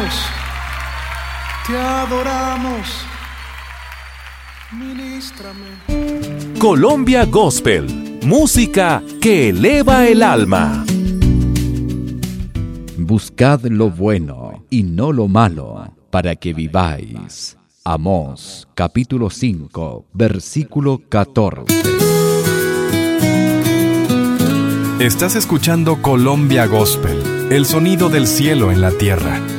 te adoramos, ministrame. Colombia Gospel, música que eleva el alma. Buscad lo bueno y no lo malo, para que viváis. Amós, capítulo 5, versículo 14. Estás escuchando Colombia Gospel, el sonido del cielo en la tierra.